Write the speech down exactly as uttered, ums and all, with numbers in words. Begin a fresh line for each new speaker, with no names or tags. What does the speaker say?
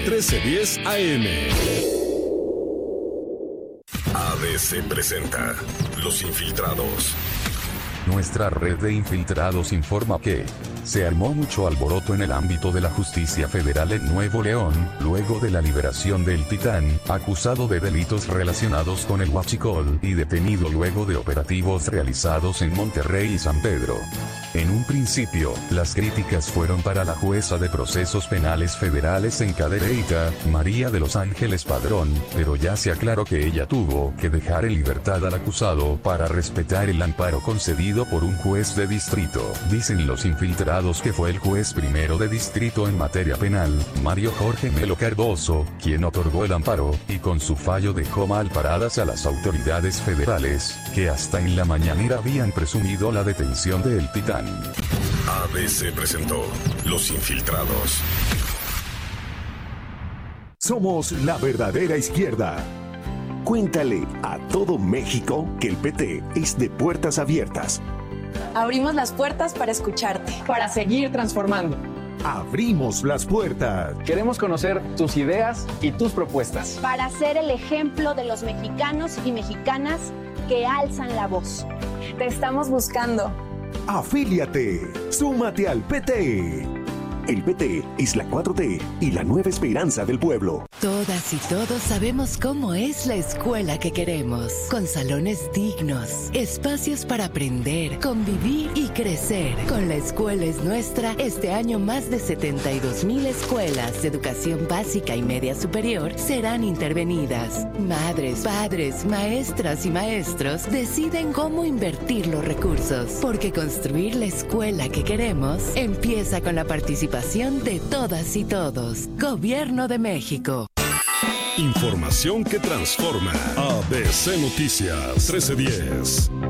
trece diez A M. A B C presenta Los Infiltrados.
Nuestra red de infiltrados informa que se armó mucho alboroto en el ámbito de la justicia federal en Nuevo León, luego de la liberación del Titán, acusado de delitos relacionados con el huachicol y detenido luego de operativos realizados en Monterrey y San Pedro. En un principio, las críticas fueron para la jueza de procesos penales federales en Cadereyta, María de los Ángeles Padrón, pero ya se aclaró que ella tuvo que dejar en libertad al acusado para respetar el amparo concedido por un juez de distrito. Dicen los infiltrados que fue el juez primero de distrito en materia penal, Mario Jorge Melo Cardoso, quien otorgó el amparo, y con su fallo dejó mal paradas a las autoridades federales, que hasta en la mañanera habían presumido la detención de El Titán.
A B C presentó Los Infiltrados.
Somos la verdadera izquierda. Cuéntale a todo México que el P T es de puertas abiertas.
Abrimos las puertas para escucharte.
Para seguir transformando.
Abrimos las puertas.
Queremos conocer tus ideas y tus propuestas.
Para ser el ejemplo de los mexicanos y mexicanas que alzan la voz.
Te estamos buscando.
Afíliate. Súmate al P T. El P T es la cuatro T y la nueva esperanza del pueblo.
Todas y todos sabemos cómo es la escuela que queremos, con salones dignos, espacios para aprender, convivir y crecer. Con La Escuela es Nuestra, este año más de setenta y dos mil escuelas de educación básica y media superior serán intervenidas. Madres, padres, maestras y maestros deciden cómo invertir los recursos, porque construir la escuela que queremos empieza con la participación de todas y todos. Gobierno de México.
Información que transforma. A B C Noticias trece diez.